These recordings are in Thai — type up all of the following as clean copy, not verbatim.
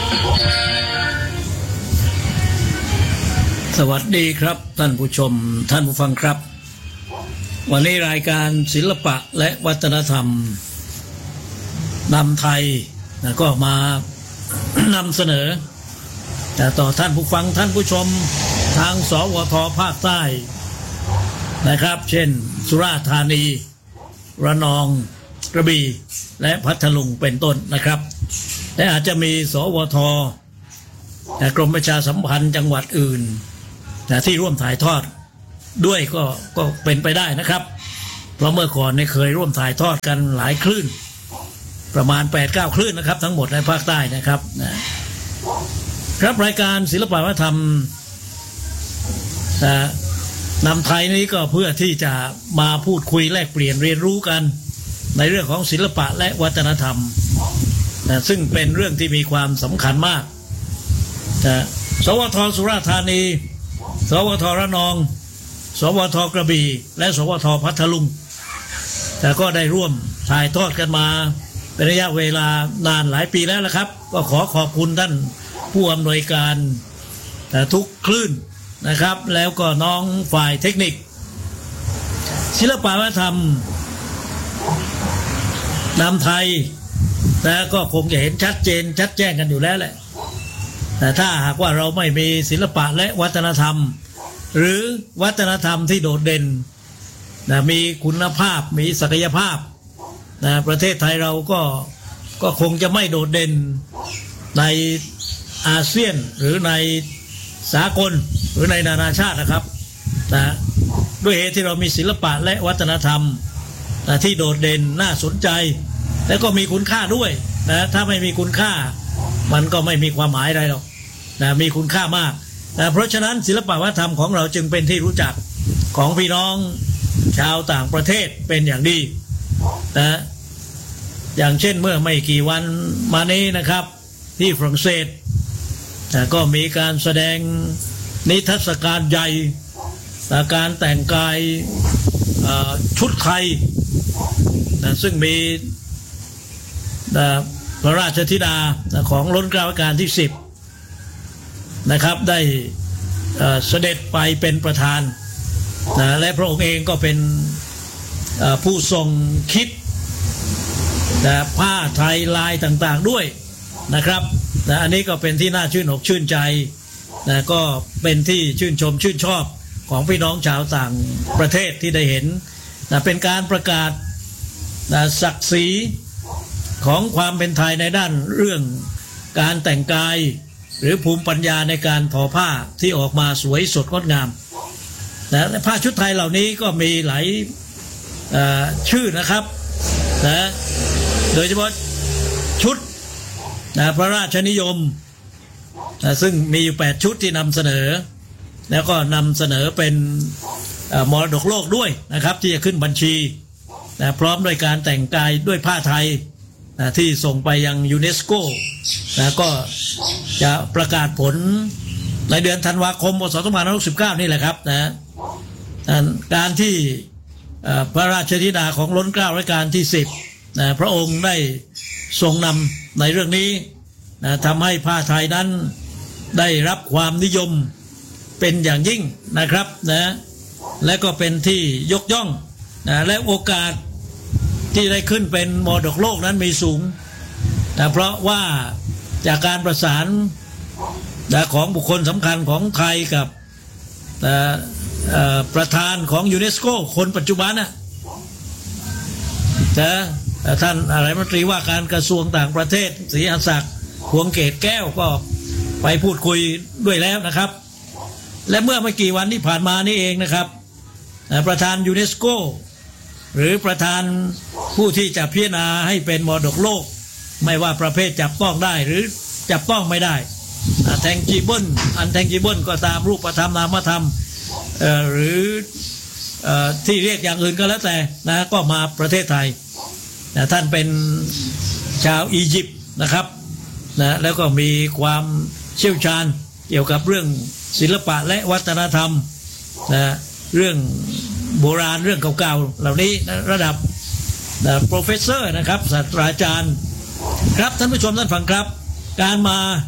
สวัสดีครับท่านผู้ชมท่านผู้ฟังครับวันนี้รายการศิลปะและวัฒนธรรมนำไทยก็มานำเสนอแต่ต่อท่านผู้ฟังท่านผู้ชมทางสวทภาคใต้นะครับเช่นสุราษฎร์ธานีระนองกระบี่และพัทลุงเป็นต้นนะครับและอาจจะมีสวทกรมประชาสัมพันธ์จังหวัดอื่นที่ร่วมถ่ายทอดด้วยก็เป็นไปได้นะครับเพราะเมื่อก่อนเคยร่วมถ่ายทอดกันหลายคลื่นประมาณ 8-9 คลื่นนะครับทั้งหมดในภาคใต้นะครับครับรายการศิลปวัฒนธรรมนำไทยนี้ก็เพื่อที่จะมาพูดคุยแลกเปลี่ยนเรียนรู้กันในเรื่องของศิลปะและวัฒนธรรมซึ่งเป็นเรื่องที่มีความสำคัญมากสวทสุราษฎร์ธานีสวทระนองสวทกระบี่และสวทพัทลุงแต่ก็ได้ร่วมถ่ายทอดกันมาเป็นระยะเวลานานหลายปีแล้วนะครับก็ขอขอบคุณท่านผู้อำนวยการทุกคลื่นนะครับแล้วก็น้องฝ่ายเทคนิคศิลปวัฒนธรรมนำไทยแล้วก็คงจะเห็นชัดเจนชัดแจ้งกันอยู่แล้วแหละแต่ถ้าหากว่าเราไม่มีศิลปะและวัฒนธรรมหรือวัฒนธรรมที่โดดเด่นมีคุณภาพมีศักยภาพประเทศไทยเราก็คงจะไม่โดดเด่นในอาเซียนหรือในสากลหรือในนานาชาตินะครับด้วยเหตุที่เรามีศิลปะและวัฒนธรรมที่โดดเด่นน่าสนใจและก็มีคุณค่าด้วยถ้าไม่มีคุณค่ามันก็ไม่มีความหมายอะไรหรอกมีคุณค่ามากเพราะฉะนั้นศิลปวัฒนธรรมของเราจึงเป็นที่รู้จักของพี่น้องชาวต่างประเทศเป็นอย่างดีอย่างเช่นเมื่อไม่กี่วันมานี้นะครับที่ฝรั่งเศสก็มีการแสดงนิทรรศการใหญ่การแต่งกายชุดไทยซึ่งมีพระราชธิดาของล้นเกล้ารัชกาลที่10นะครับได้เสด็จไปเป็นประธานและพระองค์เองก็เป็นผู้ทรงคิดผ้าไทยลายต่างๆด้วยนะครับอันนี้ก็เป็นที่น่าชื่นอกชื่นใจก็เป็นที่ชื่นชมชื่นชอบของพี่น้องชาวต่างประเทศที่ได้เห็นเป็นการประกาศศักดิ์ศรีของความเป็นไทยในด้านเรื่องการแต่งกายหรือภูมิปัญญาในการทอผ้าที่ออกมาสวยสดงดงามและผ้าชุดไทยเหล่านี้ก็มีหลายชื่อนะครับโดยเฉพาะชุดพระราชนิยมซึ่งมีอยู่8ชุดที่นำเสนอแล้วก็นำเสนอเป็นมรดกโลกด้วยนะครับที่จะขึ้นบัญชีพร้อมด้วยการแต่งกายด้วยผ้าไทยที่ส่งไปยังยูเนสโกก็จะประกาศผลในเดือนธันวาคมพ.ศ. 2569นี่แหละครับการที่พระราชธิดาของล้นเกล้ารัชกาลที่10พระองค์ได้ทรงนำในเรื่องนี้ทำให้ผ้าไทยนั้นได้รับความนิยมเป็นอย่างยิ่งนะครับและก็เป็นที่ยกย่องและโอกาสที่ได้ขึ้นเป็นมรดกโลกนั้นมีสูงเพราะว่าจากการประสานของบุคคลสำคัญของไทยกับประธานของยูเนสโกคนปัจจุบันท่านรัฐมนตรีว่าการกระทรวงต่างประเทศศรีอาศักดิ์พวงเกตแก้วก็ไปพูดคุยด้วยแล้วนะครับและเมื่อไม่กี่วันที่ผ่านมานี่เองนะครับประธานยูเนสโกหรือประธานผู้ที่จะพิจารณาให้เป็นมรดกโลกไม่ว่าประเภทจับต้องได้หรือจับต้องไม่ได้tangible untangible ก็ตามรูปธรรมนามธรรมหรือที่เรียกอย่างอื่นก็แล้วแต่ก็มาประเทศไทยท่านเป็นชาวอียิปต์นะครับแล้วก็มีความเชี่ยวชาญเกี่ยวกับเรื่องศิลปะและวัฒนธรรมเรื่องโบราณเรื่องเก่าๆเหล่านี้ระดับโปรเฟสเซอร์นะครับศาสตราจารย์ครับท่านผู้ชมท่านฟังครับการมา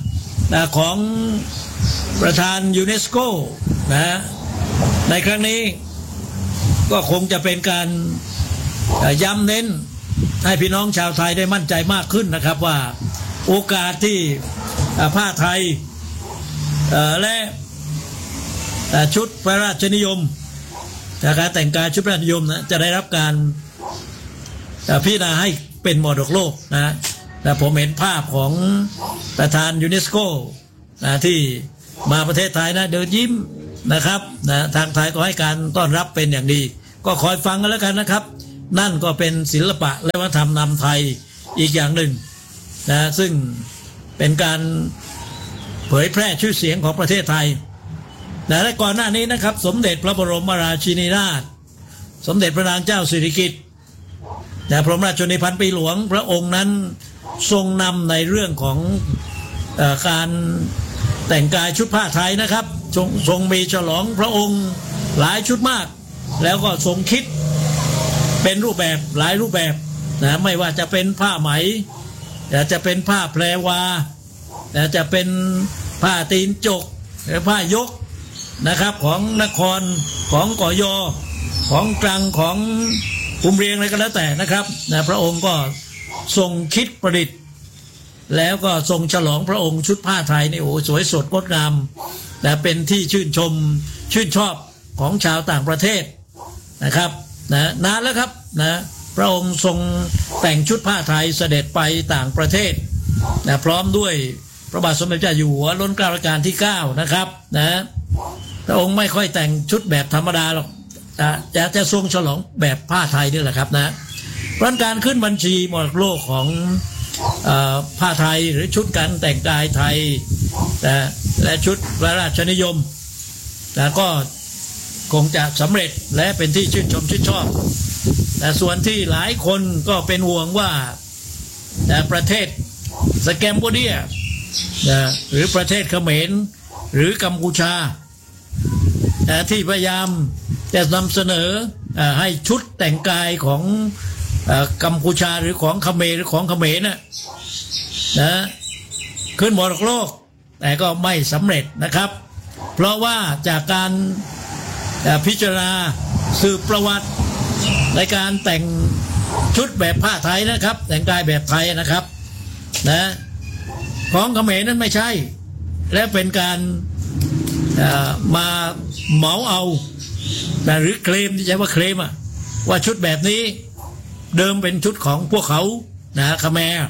ของประธานยูเนสโกนะในครั้งนี้ก็คงจะเป็นการย้ำเน้นให้พี่น้องชาวไทยได้มั่นใจมากขึ้นนะครับว่าโอกาสที่ผ้าไทยและชุดพระราชนิยมการแต่งกายชุดพระราชนิยมนะจะได้รับการพิจารณาให้เป็นมรดกโลกนะผมเห็นภาพของประธานยูเนสโกที่มาประเทศไทยนะเดินยิ้มนะครับทางไทยก็ให้การต้อนรับเป็นอย่างดีก็คอยฟังกันแล้วกันนะครับนั่นก็เป็นศิลปะและวัฒนธรรมนำไทยอีกอย่างหนึ่งนะซึ่งเป็นการเผยแพร่ชื่อเสียงของประเทศไทยและก่อนหน้านี้นะครับสมเด็จพระบรมราชินีนาถสมเด็จพระนางเจ้าสิริกิติ์พระบรมราชชนนีพันปีหลวงพระองค์นั้นทรงนำในเรื่องของการแต่งกายชุดผ้าไทยนะครับทรงมีฉลองพระองค์หลายชุดมากแล้วก็ทรงคิดเป็นรูปแบบหลายรูปแบบนะไม่ว่าจะเป็นผ้าไหมจะเป็นผ้าแพรวาจะเป็นผ้าตีนจกหรือผ้ายกนะครับของนครของกยของตรังของภูมิเรียงอะไรก็แล้วแต่นะครับพระองค์ก็ทรงคิดประดิษฐ์แล้วก็ทรงฉลองพระองค์ชุดผ้าไทยนี่โอ้สวยสดงดงามเป็นที่ชื่นชมชื่นชอบของชาวต่างประเทศนะครับนานแล้วครับพระองค์ทรงแต่งชุดผ้าไทยเสด็จไปต่างประเทศพร้อมด้วยพระบาทสมเด็จเจ้าอยู่หัวรัชกาลที่9นะครับพระองค์ไม่ค่อยแต่งชุดแบบธรรมดาหรอกจะทรงฉลองแบบผ้าไทยนี่แหละครับเพราะการขึ้นบัญชีมรดกโลกของผ้าไทยหรือชุดการแต่งกายไทยและชุดพระราชนิยมก็คงจะสำเร็จและเป็นที่ชื่นชมชื่นชอบแต่ส่วนที่หลายคนก็เป็นห่วงว่าประเทศสแกมโบเดียหรือประเทศเขมรหรือกัมพูชาที่พยายามจะนำเสนอให้ชุดแต่งกายของกัมพูชาหรือของเขมรหรือของเขมรขึ้นมรดกโลกแต่ก็ไม่สำเร็จนะครับเพราะว่าจากการพิจารณาสืบประวัติในการแต่งชุดแบบผ้าไทยนะครับแต่งกายแบบไทยนะครับของเขมรนั้นไม่ใช่และเป็นการมาเหมาเอาหรือเคลมที่ใช้ว่าเคลมว่าชุดแบบนี้เดิมเป็นชุดของพวกเขาเขมร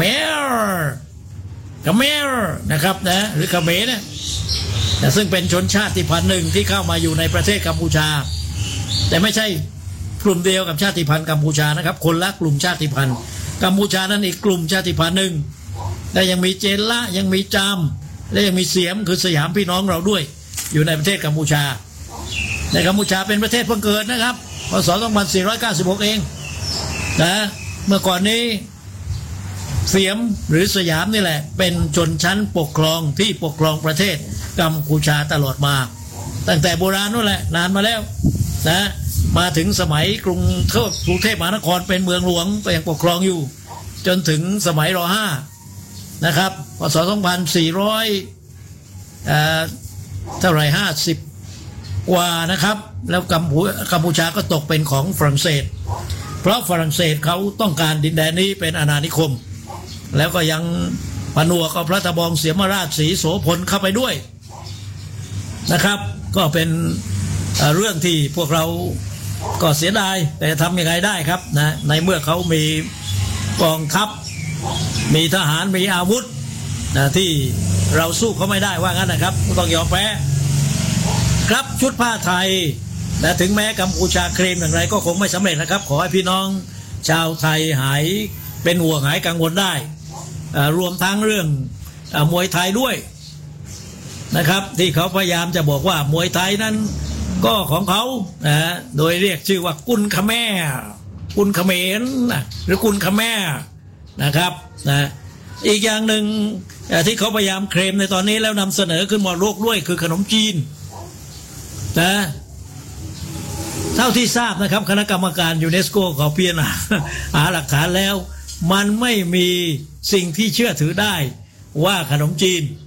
นะครับหรือเขมรซึ่งเป็นชนชาติพันธุ์หนึ่งที่เข้ามาอยู่ในประเทศกัมพูชาแต่ไม่ใช่กลุ่มเดียวกับชาติพันธุ์กัมพูชานะครับคนละกลุ่มชาติพันธุ์กัมพูชานั้นอีกกลุ่มชาติพันธุ์หนึ่งและยังมีเจนละยังมีจามและยังมีเสียมคือสยามพี่น้องเราด้วยอยู่ในประเทศกัมพูชาในกัมพูชาเป็นประเทศเพิ่งเกิดนะครับพศ2496เองเมื่อก่อนนี้เสียมหรือสยามนี่แหละเป็นชนชั้นปกครองที่ปกครองประเทศกัมพูชาตลอดมาตั้งแต่โบราณนั่นแหละนานมาแล้วมาถึงสมัยกรุงเทพมหานครเป็นเมืองหลวงก็ยังปกครองอยู่จนถึงสมัยร.5นะครับพศ2400เท่าไหร่50กว่านะครับแล้วกัมพูชาก็ตกเป็นของฝรั่งเศสเพราะฝรั่งเศสเขาต้องการดินแดนนี้เป็นอาณานิคมแล้วก็ยังผนวกกับพระตะบองเสียมราชสีโสพลเข้าไปด้วยนะครับก็เป็นเรื่องที่พวกเราก็เสียดายแต่ทำยังไงได้ครับในเมื่อเขามีกองทัพมีทหารมีอาวุธที่เราสู้เขาไม่ได้ว่างั้นนะครับต้องยอมแพ้ครับชุดผ้าไทยถึงแม้กัมพูชาเคลมอย่างไรก็คงไม่สำเร็จนะครับขอให้พี่น้องชาวไทยหายเป็นห่วงหายกังวลได้รวมทั้งเรื่องมวยไทยด้วยนะครับที่เขาพยายามจะบอกว่ามวยไทยนั้นก็ของเขาโดยเรียกชื่อว่ากุนขแม่กุนเขมรหรือกุนขแม่นะครับอีกอย่างหนึ่งที่เขาพยายามเคลมในตอนนี้แล้วนำเสนอขึ้นมรดกโลกด้วยคือขนมจีนเท่าที่ทราบนะครับคณะกรรมการยูเนสโกเขาพิจารณาหาหลักฐานแล้วมันไม่มีสิ่งที่เชื่อถือได้ว่าขนมจีน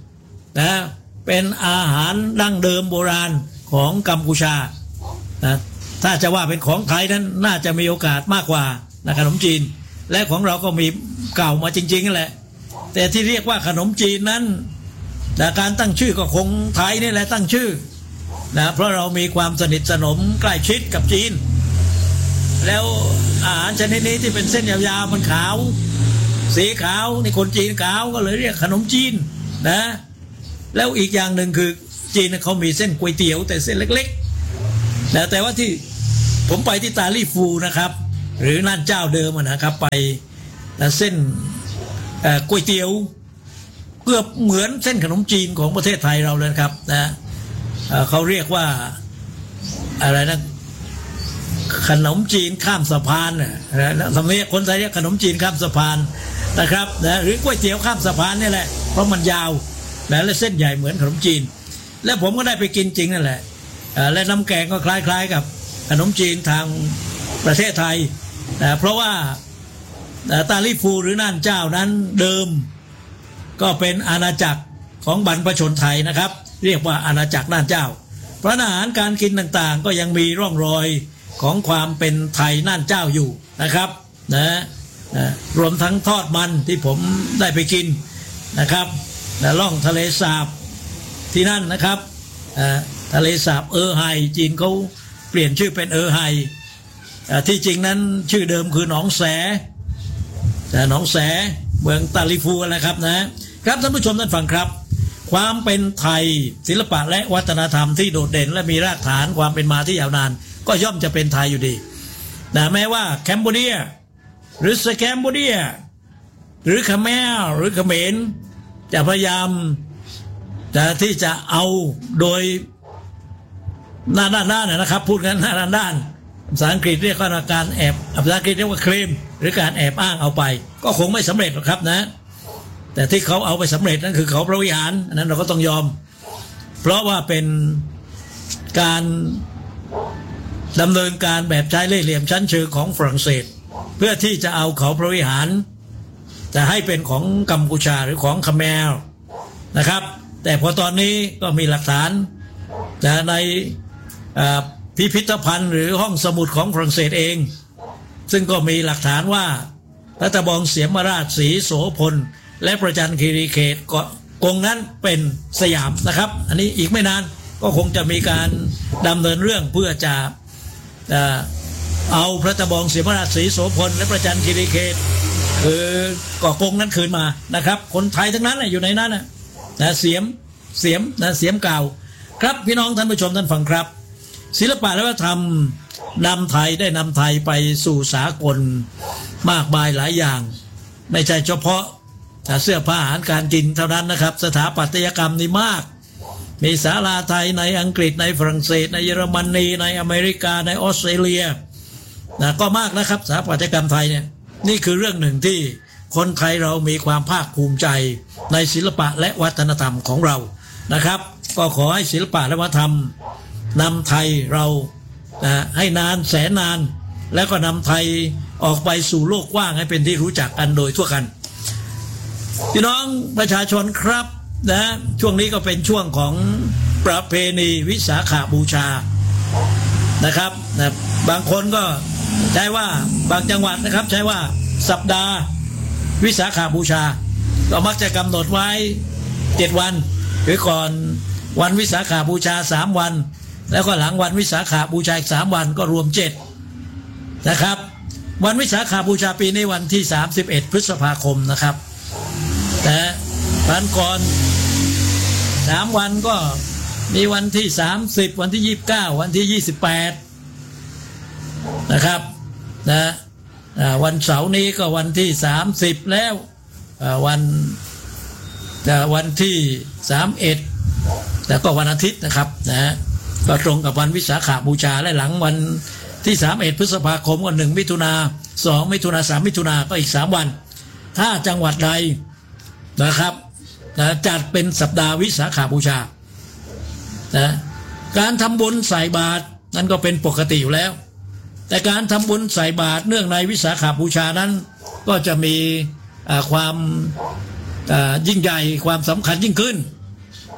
นะเป็นอาหารดั้งเดิมโบราณของกัมพูชานะถ้าจะว่าเป็นของไทยนั้นน่าจะมีโอกาสมากกว่านะขนมจีนและของเราก็มีเก่ามาจริงๆนั่นแหละแต่ที่เรียกว่าขนมจีนนั้นแต่การตั้งชื่อก็คงไทยนี่แหละตั้งชื่อนะเพราะเรามีความสนิทสนมใกล้ชิดกับจีนแล้วอาหารชนิดนี้ที่เป็นเส้นยาวๆมันขาวสีขาวนี่คนจีนขาวก็เลยเรียกขนมจีนนะแล้วอีกอย่างหนึ่งคือจีนเขามีเส้นก๋วยเตี๋ยวแต่เส้นเล็กๆนะแต่ว่าที่ผมไปที่ตาลี่ฟูนะครับหรือนั่นเจ้าเดิมนะครับไปเส้นก๋วยเตี๋ยวเกือบเหมือนเส้นขนมจีนของประเทศไทยเราเลยครับนะเขาเรียกว่าอะไรนะขนมจีนข้ามสะพานนะสำเนียงคนไทยเรียกขนมจีนข้ามสะพานนะครับนะหรือก๋วยเตี๋ยวข้ามสะพานนี่แหละเพราะมันยาวและเส้นใหญ่เหมือนขนมจีนและผมก็ได้ไปกินจริงนั่นแหละและน้ำแกงก็คล้ายๆกับขนมจีนทางประเทศไทยเพราะว่าตาลี่ฟูหรือน่านเจ้านั้นเดิมก็เป็นอาณาจักรของบรรพชนไทยนะครับเรียกว่าอาณาจักรน่านเจ้าเพราะอาหารการกินต่างๆก็ยังมีร่องรอยของความเป็นไทยน่านเจ้าอยู่นะครับรวมทั้งทอดมันที่ผมได้ไปกินนะครับล่องทะเลสาบที่นั่นนะครับทะเลสาบไฮจีนเขาเปลี่ยนชื่อเป็นไฮที่จริงนั้นชื่อเดิมคือหนองแสแต่หนองแสเมืองตาลีฟูนะครับนะครับท่านผู้ชมท่านฟังครับความเป็นไทยศิลปะและวัฒนธรรมที่โดดเด่นและมีรากฐานความเป็นมาที่ยาวนานก็ย่อมจะเป็นไทยอยู่ดีนะแม้ว่าแคนเบเดียหรือสแกมโบเดียหรือคาเมลหรือเขมรจะพยายามที่จะเอาโดยหน้าด้านนะครับพูดกันหน้าด้านภาษาอังกฤษเรียกว่าการแอบภาษาอังกฤษเรียกว่าเคลมหรือการแอบอ้างเอาไปก็คงไม่สำเร็จหรอกครับนะแต่ที่เขาเอาไปสำเร็จนั่นคือเขาพระวิหารอันนั้นเราก็ต้องยอมเพราะว่าเป็นการดำเนินการแบบใช้เล่ห์เหลี่ยมชั้นเชิงของฝรั่งเศสเพื่อที่จะเอาเขาพระวิหารจะให้เป็นของกัมพูชาหรือของคาเมลนะครับแต่พอตอนนี้ก็มีหลักฐานในพิพิธภัณฑ์หรือห้องสมุดของฝรั่งเศสเองซึ่งก็มีหลักฐานว่าพระตะบองเสียมราชสีโสพลและประจันคีรีเขตกงนั้นเป็นสยามนะครับอันนี้อีกไม่นานก็คงจะมีการดำเนินเรื่องเพื่อจะเอาพระตะบองเสียมราชสีโสพลและประจันคีรีเขตคือก่อกงนั้นคืนมานะครับคนไทยทั้งนั้นอยู่ในนั้นนะเสียมเก่าครับพี่น้องท่านผู้ชมท่านฟังครับศิลปะและวัฒนธรรมนำไทยไปสู่สากลมากมายหลายอย่างไม่ใช่เฉพาะเสื้อผ้าอาหารการกินเท่านั้นนะครับสถาปัตยกรรมนี่มากมีศาลาไทยในอังกฤษในฝรั่งเศสในเยอรมนีในอเมริกาในออสเตรเลียก็มากนะครับสถาปัตยกรรมไทยเนี่ยนี่คือเรื่องหนึ่งที่คนไทยเรามีความภาคภูมิใจในศิลปะและวัฒนธรรมของเรานะครับก็ขอให้ศิลปะและวัฒนธรรมนำไทยเราให้นานแสนนานแล้วก็นำไทยออกไปสู่โลกกว้างให้เป็นที่รู้จักกันโดยทั่วกันพี่น้องประชาชนครับช่วงนี้ก็เป็นช่วงของประเพณีวิสาขบูชานะครับบางคนก็ใช้ว่าบางจังหวัดนะครับใช้ว่าสัปดาห์วิสาขบูชาก็มักจะกำหนดไว้7วันหรือก่อนวันวิสาขบูชา3วันแล้วก็หลังวันวิสาขบูชาอีก3วันก็รวม7นะครับวันวิสาขบูชาปีนี้วันที่31พฤษภาคมนะครับแต่ผ่านก่อน3วันก็มีวันที่30วันที่29วันที่28นะครับวันเสาร์นี้ก็วันที่30แล้ววันที่31แล้วก็วันอาทิตย์นะครับก็ตรงกับวันวิสาขบูชาและหลังวันที่31พฤษภาคมก็1มิถุนา2มิถุนา3มิถุนาก็อีก3วันถ้าจังหวัดใดนะครับจัดเป็นสัปดาห์วิสาขบูชาการทำบุญใส่บาตรนั้นก็เป็นปกติอยู่แล้วแต่การทำบุญใส่บาตรเนื่องในวิสาขบูชานั้นก็จะมีความยิ่งใหญ่ความสำคัญยิ่งขึ้น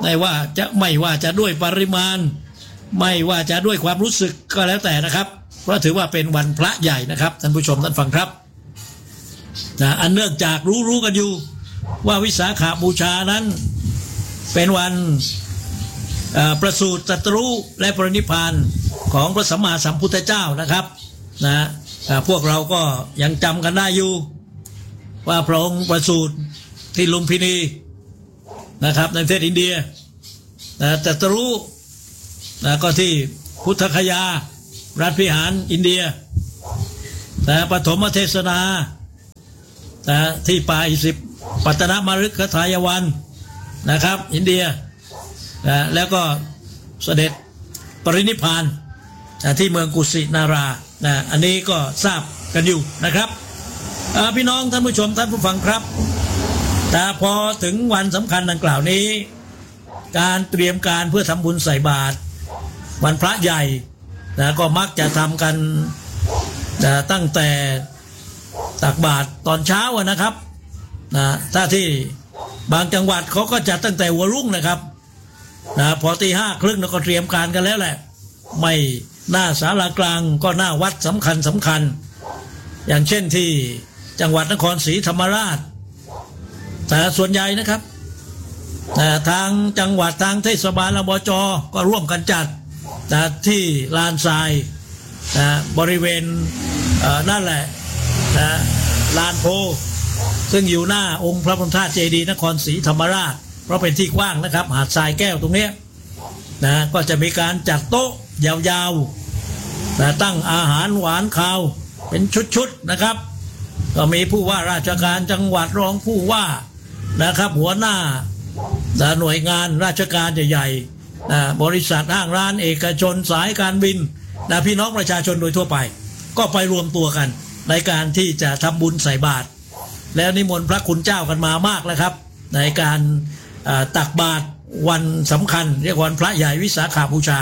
ไม่ว่าจะด้วยปริมาณไม่ว่าจะด้วยความรู้สึกก็แล้วแต่นะครับเพราะถือว่าเป็นวันพระใหญ่นะครับท่านผู้ชมท่านฟังครับอันเนื่องจากรู้กันอยู่ว่าวิสาขบูชานั้นเป็นวันประสูติตรัสรู้และปรินิพพานของพระสัมมาสัมพุทธเจ้านะครับพวกเราก็ยังจำกันได้อยู่ว่าพระองค์ประสูติที่ลุมพินีนะครับในประเทศอินเดียตรัสรู้ก็ที่พุทธคยารัฐพิหารอินเดียปฐมเทศนาที่ป่าอิสิปปัตตนมฤคทายวันนะครับอินเดียแล้วก็เสด็จปรินิพพานที่เมืองกุสินาราอันนี้ก็ทราบกันอยู่นะครับพี่น้องท่านผู้ชมท่านผู้ฟังครับแต่พอถึงวันสำคัญดังกล่าวนี้การเตรียมการเพื่อทำบุญใส่บาตรวันพระใหญ่ก็มักจะทำกันตั้งแต่ตักบาตรตอนเช้านะครับถ้าที่บางจังหวัดเขาก็จัดตั้งแต่หัวรุ่งนะครับพอตี 5:30ก็เตรียมการกันแล้วแหละไม่หน้าศาลากลางก็หน้าวัดสำคัญอย่างเช่นที่จังหวัดนครศรีธรรมราชแต่ส่วนใหญ่นะครับทางจังหวัดทางเทศบาลอบจ.ก็ร่วมกันจัดที่ลานทรายบริเวณนั่นแหละลานโพซึ่งอยู่หน้าองค์พระบรมธาตุเจดีย์นครศรีธรรมราชเพราะเป็นที่กว้างนะครับหาดทรายแก้วตรงนี้ก็จะมีการจัดโต๊ะยาวๆตั้งอาหารหวานข้าวเป็นชุดๆนะครับก็มีผู้ว่าราชการจังหวัดรองผู้ว่านะครับหัวหน้าหน่วยงานราชการใหญ่ๆบริษัทห้างร้านเอกชนสายการบินพี่น้องประชาชนโดยทั่วไปก็ไปรวมตัวกันในการที่จะทำบุญใส่บาตรแล้วนิมนต์พระคุณเจ้ากันมามากแล้วครับในการตักบาตรวันสำคัญเรียกวันพระใหญ่วิสาขบูชา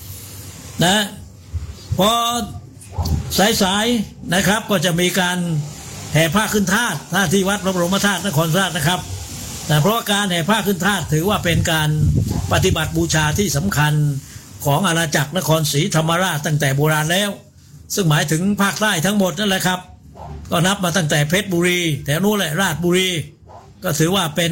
พอสายนะครับก็จะมีการแห่ผ้าขึ้นธาตุที่วัดพระบรมธาตุนครราชนะครับเพราะการแห่ผ้าขึ้นธาตุถือว่าเป็นการปฏิบัติบูชาที่สำคัญของอาณาจักรนครศรีธรรมราชตั้งแต่โบราณแล้วซึ่งหมายถึงภาคใต้ทั้งหมดนั่นแหละครับก็นับมาตั้งแต่เพชรบุรีแถวนู้นแหละราชบุรีก็ถือว่าเป็น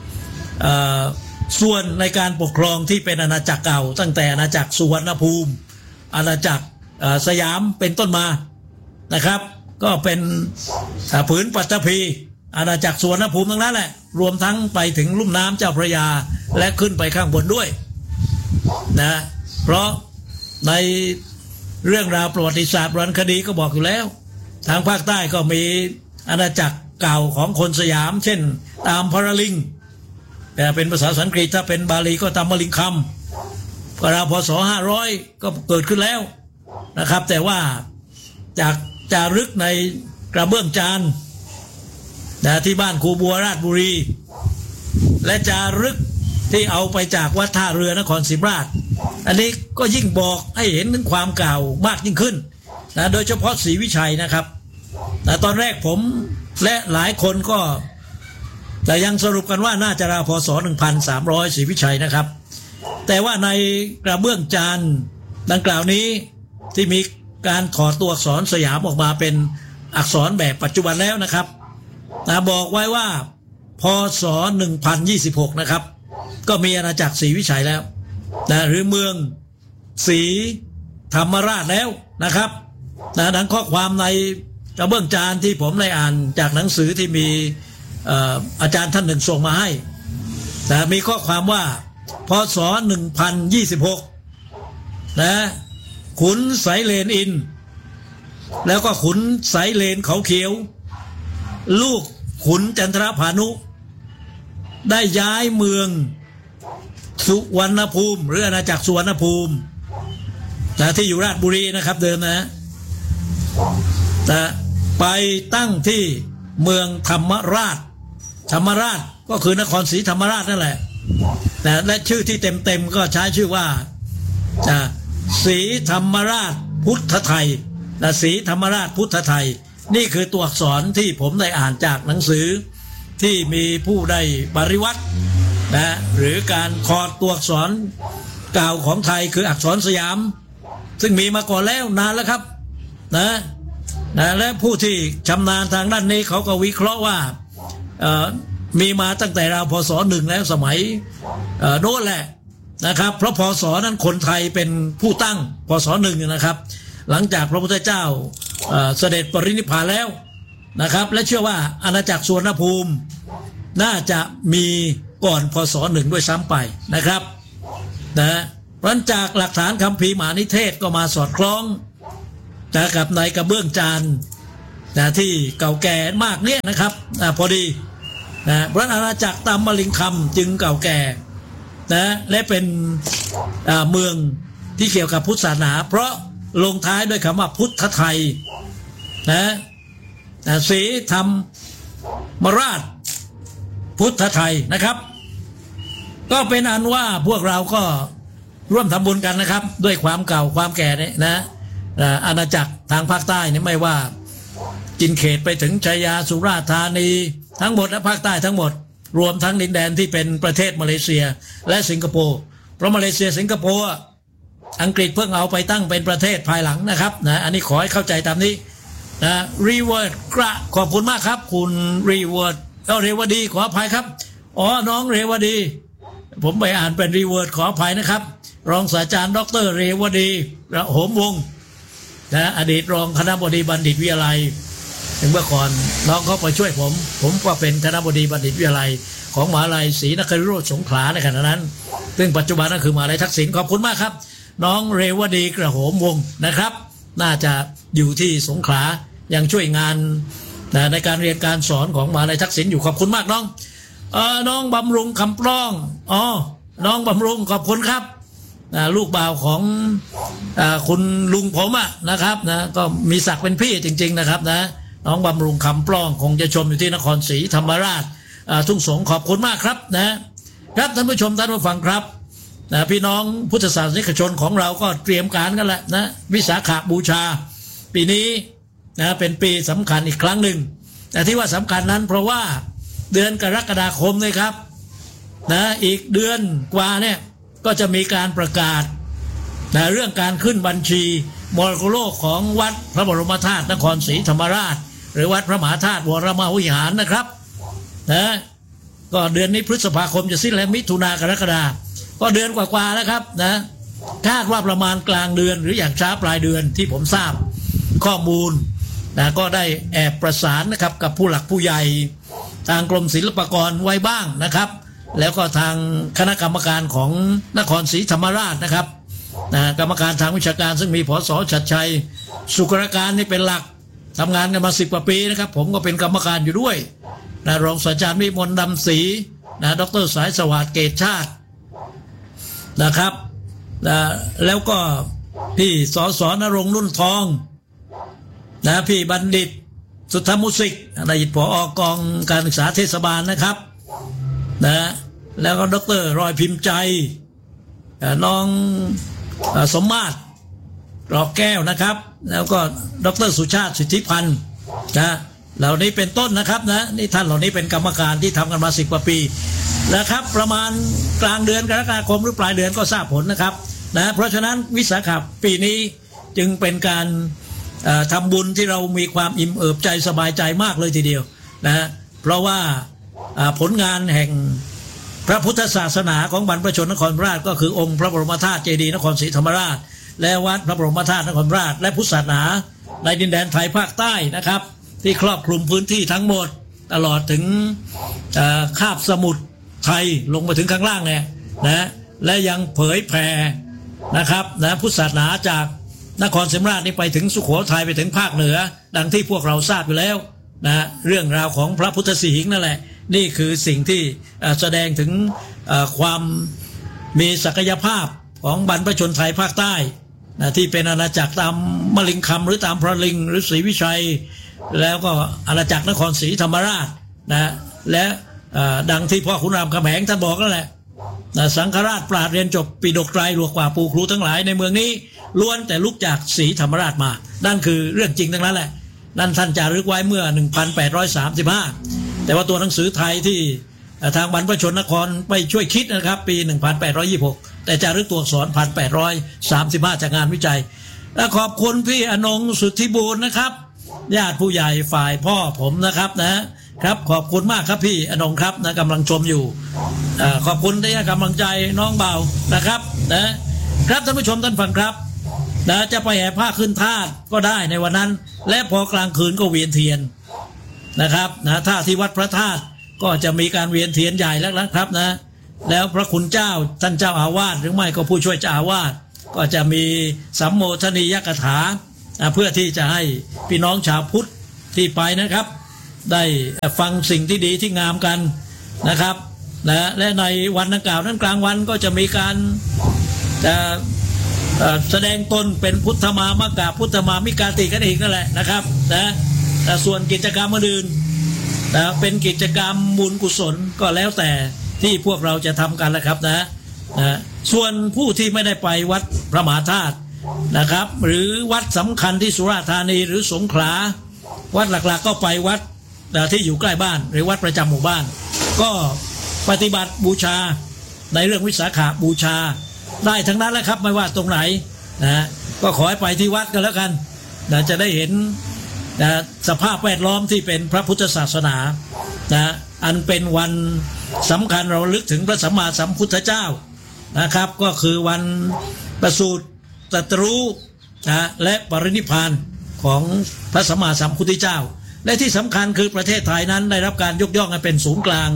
ส่วนในการปกครองที่เป็นอาณาจักรเก่าตั้งแต่อาณาจักรสุวรรณภูมิอาณาจักรสยามเป็นต้นมานะครับก็เป็นผืนปัตตภีอาณาจักรสุวรรณภูมิทั้งนั้นแหละรวมทั้งไปถึงลุ่มน้ำเจ้าพระยาและขึ้นไปข้างบนด้วยเพราะในเรื่องราวประวัติศาสตร์วรรณคดีก็บอกอยู่แล้วทางภาคใต้ก็มีอาณาจักรเก่าของคนสยามเช่นตามพระลิงแต่เป็นภาษาสันสกฤตถ้าเป็นบาลีก็ตามมลิงคำราวพศ500ก็เกิดขึ้นแล้วนะครับแต่ว่าจากจารึกในกระเบื้องจานที่บ้านครูบัวราชบุรีและจารึกที่เอาไปจากวัดท่าเรือนครศรีธรรมราชอันนี้ก็ยิ่งบอกให้เห็นถึงความเก่ามากยิ่งขึ้นโดยเฉพาะศรีวิชัยนะครับแต่ตอนแรกผมและหลายคนก็แต่ยังสรุปกันว่าน่าจะราวพศ 1300 ศรีวิชัยนะครับแต่ว่าในกระเบื้องจานดังกล่าวนี้ที่มีการถอดตัวอักษรสยามออกมาเป็นอักษรแบบปัจจุบันแล้วนะครับบอกไว้ว่าพศ 1026 นะครับก็มีอาณาจักรศรีวิชัยแล้วหรือเมืองศรีธรรมราชแล้วนะครับดังข้อความในกระเบื้องจานที่ผมได้อ่านจากหนังสือที่มีอาจารย์ท่านหนึ่งส่งมาให้มีข้อความว่าพศ 1026 ขุนสายเลนอินแล้วก็ขุนสายเลนเขาเขียวลูกขุนจันทรพานุได้ย้ายเมืองสุวรรณภูมิหรืออาณาจักรสุวรรณภูมิที่อยู่ราชบุรีนะครับเดิมไปตั้งที่เมืองธรรมราชก็คือนครศรีธรรมราชนั่นแหละและชื่อที่เต็มก็ใช้ชื่อว่าศรีธรรมราชพุทธไทยศรีธรรมราชพุทธไทยนี่คือตัวอักษรที่ผมได้อ่านจากหนังสือที่มีผู้ได้ปริวัตินะหรือการถอดตัวอักษรเก่าของไทยคืออักษรสยามซึ่งมีมาก่อนแล้วนานแล้วครับนะและผู้ที่ชำนาญทางด้านนี้เขาก็วิเคราะห์ว่ามีมาตั้งแต่ราวพศ.1แล้วสมัยโน้นแหละนะครับเพราะพศนั้นคนไทยเป็นผู้ตั้งพศ.1นะครับหลังจากพระพุทธเจ้าเสด็จปรินิพพานแล้วนะครับและเชื่อว่าอาณาจักรสุวรรณภูมิน่าจะมีก่อนพศ.1ด้วยซ้ำไปนะครับนะเพราะจากหลักฐานคัมภีร์มหานิเทศก็มาสอดคล้องกับในกระเบื้องจานที่เก่าแก่มากเนี่ยนะครับพอดีเพราะอาณาจักรตามมลิงคำจึงเก่าแก่และเป็นเมืองที่เกี่ยวกับพุทธศาสนาเพราะลงท้ายด้วยคำว่าพุทธไทยศรีธรรมราชพุทธไทยนะครับก็เป็นอันว่าพวกเราก็ร่วมทำบุญกันนะครับด้วยความเก่าความแก่เนี่ยนะอาณาจักรทางภาคใต้เนี่ยไม่ว่ากินเขตไปถึงชัยยาสุราษฎร์ธานีทั้งหมดและภาคใต้ทั้งหมดรวมทั้งดินแดนที่เป็นประเทศมาเลเซียและสิงคโปร์เพราะมาเลเซียสิงคโปร์อังกฤษเพิ่งเอาไปตั้งเป็นประเทศภายหลังนะครับอันนี้ขอให้เข้าใจตามนี้รีเวิร์ดกระขอบคุณมากครับคุณรีเวิร์ดเรวดีขออภัยครับน้องเรวดีผมไปอ่านเป็นรีเวิร์ดขออภัยนะครับรองศาสตราจารย์ดร.เรวดีระโหมวงศ์อดีตรองคณบดีบัณฑิตวิทยาลัยเมื่อก่อนน้องเขาไปช่วยผมก็เป็นคณบดีบัณฑิตวิทยาลัยของมหาวิทยาลัยศรีนครินทร์สงขลาในขณะนั้นซึ่งปัจจุบันก็คือมหาวิทยาลัยทักษิณขอบคุณมากครับน้องเรวดีกระโหมวงศ์นะครับน่าจะอยู่ที่สงขลายังช่วยงานในการเรียนการสอนของมหาวิทยาลัยทักษิณอยู่ขอบคุณมากน้องบำรุงคำปล้องน้องบำรุงขอบคุณครับลูกบ่าวของคุณลุงผมนะครับก็มีศักดิ์เป็นพี่จริงๆนะครับน้องบำรุงคำปล้องคงจะชมอยู่ที่นครศรีธรรมราชทุ่งสงขอบคุณมากครับนะครับท่านผู้ชมท่านผู้ฟังครับพี่น้องพุทธศาสนิกชนของเราก็เตรียมการกันแหละวิสาขบูชาปีนี้เป็นปีสำคัญอีกครั้งหนึ่งแต่ที่ว่าสำคัญนั้นเพราะว่าเดือนกรกฎาคมเลยครับอีกเดือนกว่าเนี่ยก็จะมีการประกาศเรื่องการขึ้นบัญชีมรดกโลกของวัดพระบรมธาตุนครศรีธรรมราชหรือวัดพระมหาธาตุวรมวิหารนะครับก็เดือนนี้พฤษภาคมจะสิ้นแล้วมิถุนากรกฎาก็เดือนกว่าๆแล้วครับคาดว่าประมาณกลางเดือนหรืออย่างช้าปลายเดือนที่ผมทราบข้อมูลก็ได้แอบประสานนะครับกับผู้หลักผู้ใหญ่ทางกรมศิลปากรไว้บ้างนะครับแล้วก็ทางคณะกรรมการของนครศรีธรรมราชนะครับกรรมการทางวิชาการซึ่งมีผส.ชัดชัยสุกรการนี่เป็นหลักทำงานกันมา10 กว่าปีนะครับผมก็เป็นกรรมการอยู่ด้วยรองศาสตราจารย์วิมลดำศรีดร.สายสวัสดิ์เกตชาตินะครับแล้วก็พี่สส.ณรงค์นุ่นทองพี่บัณฑิตสุทธมุสิกอดีตผอ.กองการศึกษาเทศบาลนะครับแล้วก็ดร.รอยพิมพ์ใจน้องสมมาตรรอแก้วนะครับแล้วก็ดร.สุชาติสิทธิพันธ์เหล่านี้เป็นต้นนะครับนี่ท่านเหล่านี้เป็นกรรมการที่ทำกันมา10 กว่าปีนะครับประมาณกลางเดือนกรกฎาคมหรือปลายเดือนก็ทราบผลนะครับเพราะฉะนั้นวิสาขะปีนี้จึงเป็นการทำบุญที่เรามีความอิ่มเอิบใจสบายใจมากเลยทีเดียวเพราะว่าผลงานแห่งพระพุทธศาสนาของบรรพชนนครราชก็คือองค์พระบรมธาตุเจดีย์นครศรีธรรมราชและวัดพระบรมธาตุนครราชและพุทธศาสนาในดินแดนไทยภาคใต้นะครับที่ครอบคลุมพื้นที่ทั้งหมดตลอดถึงคาบสมุทรไทยลงมาถึงข้างล่างเนี่ยและยังเผยแผ่นะครับพุทธศาสนาจากนครศรีธรรมราชนี่ไปถึงสุโขทัยไปถึงภาคเหนือดังที่พวกเราทราบอยู่แล้วเรื่องราวของพระพุทธสีหิงนั่นแหละนี่คือสิ่งที่แสดงถึงความมีศักยภาพของบรรพชนไทยภาคใต้ที่เป็นอาณาจักรตามมลิงคำหรือตามพระลิงหรือศรีวิชัยแล้วก็อาณาจักรนครศรีธรรมราชและดังที่พ่อขุนรามคำแหงท่านบอกนั่นแหละสังฆราชปราชญ์เรียนจบปีดกไตรหลวงกว่าปู่ครูทั้งหลายในเมืองนี้ล้วนแต่ลุกจากศรีธรรมราชมานั่นคือเรื่องจริงทั้งนั้นแหละนั่นท่านจารึกไว้เมื่อ 1835 แต่ว่าตัวหนังสือไทยที่ทางบรรพชนนครไปช่วยคิดนะครับปี 1826 แต่จารึกตัวอักษร 1835 จากงานวิจัยและขอบคุณพี่อนงสุทธิบูรณ์นะครับญาติผู้ใหญ่ฝ่ายพ่อผมนะครับนะครับขอบคุณมากครับพี่อนงครับนะกำลังชมอยู่ขอบคุณที่ให้กำลังใจน้องเบานะครับนะครับท่านผู้ชมท่านฟังครับจะไปแห่ผ้าขึ้นธาตุก็ได้ในวันนั้นและพอกลางคืนก็เวียนเทียนนะครับถ้าที่วัดพระธาตุก็จะมีการเวียนเทียนใหญ่แล้วนะครับแล้วพระคุณเจ้าท่านเจ้าอาวาสหรือไม่ก็ผู้ช่วยเจ้าอาวาสก็จะมีสัมโมทนียกถาเพื่อที่จะให้พี่น้องชาวพุทธที่ไปนะครับได้ฟังสิ่งที่ดีที่งามกันนะครับและในวันดังกล่าวนั้นกลางวันก็จะมีการแสดงตนเป็นพุทธมามกะพุทธมามิกาติกันอีกนั่นแหละนะครับส่วนกิจกรรมอื่นเป็นกิจกรรมบุญกุศลก็แล้วแต่ที่พวกเราจะทำกันนะครับส่วนผู้ที่ไม่ได้ไปวัดพระมหาธาตุนะครับหรือวัดสำคัญที่สุราษฎร์ธานีหรือสงขลาวัดหลักๆก็ไปวัดที่อยู่ใกล้บ้านหรือวัดประจำหมู่บ้านก็ปฏิบัติบูชาในเรื่องวิสาขบูชาได้ทั้งนั้นแหละครับไม่ว่าตรงไหนก็ขอให้ไปที่วัดกันแล้วกันจะได้เห็นสภาพแวดล้อมที่เป็นพระพุทธศาสนาอันเป็นวันสำคัญเราลึกถึงพระสัมมาสัมพุทธเจ้านะครับก็คือวันประสูติตรัสรู้และปรินิพพานของพระสัมมาสัมพุทธเจ้าและที่สำคัญคือประเทศไทยนั้นได้รับการยกย่องให้เป็นศูนย์กลาง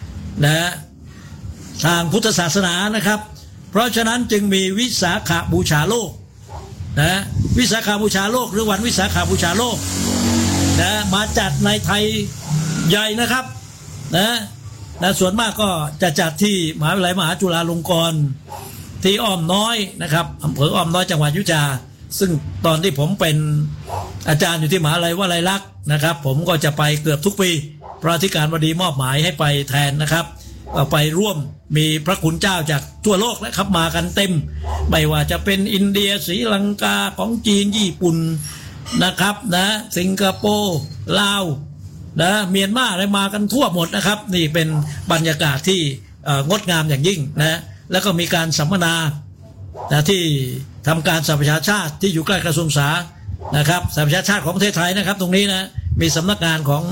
ทางพุทธศาสนานะครับเพราะฉะนั้นจึงมีวิสาขบูชาโลกวิสาขบูชาโลกหรือวันวิสาขบูชาโลกมาจัดในไทยใหญ่นะครับส่วนมากก็จะจัดที่มหาวิทยาลัยมหาจุฬาลงกรณ์ที่อ้อมน้อยนะครับอำเภออ้อมน้อยจังหวัดอยุธยาซึ่งตอนที่ผมเป็นอาจารย์อยู่ที่มหาวิทยาลัยวลัยลักษณ์นะครับผมก็จะไปเกือบทุกปีเพราะอธิการบดีมอบหมายให้ไปแทนนะครับไปร่วมมีพระคุณเจ้าจากทั่วโลกนะครับมากันเต็มไม่ว่าจะเป็นอินเดียศรีลังกาของจีนญี่ปุ่นนะครับสิงคโปร์ลาวเมียนมาอะไรมากันทั่วหมดนะครับนี่เป็นบรรยากาศที่งดงามอย่างยิ่งแล้วก็มีการสัมมนาที่ทำการสหประชาชาติที่อยู่ใกล้กระทรวงสานะครับสหประชาชาติของประเทศไทยนะครับตรงนี้มีสำนักงานของ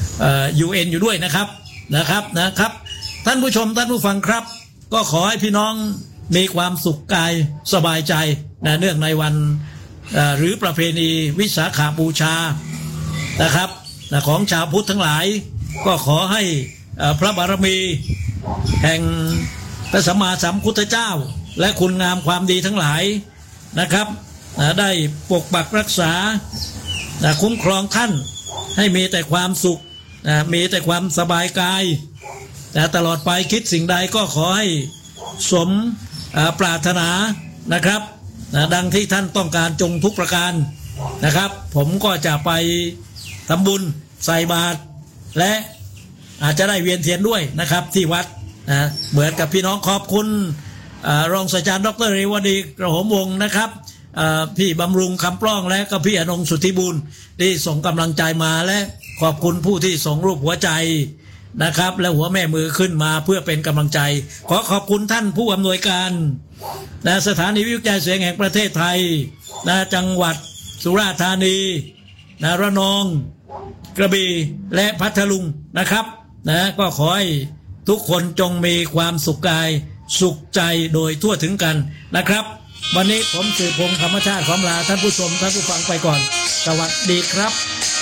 UN อยู่ด้วยนะครับท่านผู้ชมท่านผู้ฟังครับก็ขอให้พี่น้องมีความสุขกายสบายใจเนื่องในวันหรือประเพณีวิสาขบูชานะครับของชาวพุทธทั้งหลายก็ขอให้พระบารมีแห่งพระสัมมาสัมพุทธเจ้าและคุณงามความดีทั้งหลายนะครับได้ปกปักรักษาคุ้มครองท่านให้มีแต่ความสุขมีแต่ความสบายกายตลอดไปคิดสิ่งใดก็ขอให้สมปรารถนานะครับดังที่ท่านต้องการจงทุกประการนะครับผมก็จะไปทำบุญใส่บาตรและอาจจะได้เวียนเทียนด้วยนะครับที่วัดเหมือนกับพี่น้องขอบคุณรองศาสตราจารย์ดร.เรวดีกระหมวงศ์นะครับพี่บำรุงคำปล้องและก็พี่อนงสุทธิบูรณ์ที่ส่งกำลังใจมาและขอบคุณผู้ที่ส่งรูปหัวใจนะครับและหัวแม่มือขึ้นมาเพื่อเป็นกำลังใจขอขอบคุณท่านผู้อำนวยการสถานีวิทยุเสียงแห่งประเทศไทยจังหวัดสุราษฎร์ธานีระนองกระบี่และพัทลุงนะครับก็ขอให้ทุกคนจงมีความสุขกายสุขใจโดยทั่วถึงกันนะครับวันนี้ผมสื่อพงษ์ธรรมชาติขอลาท่านผู้ชมท่านผู้ฟังไปก่อนสวัสดีครับ